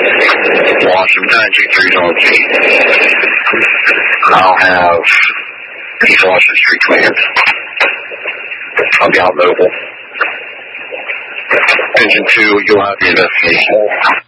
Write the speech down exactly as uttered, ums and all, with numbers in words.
Washington two three zero G. I'll have East Washington Street cleared. I'll be out mobile. Engine two, you'll have the investigation.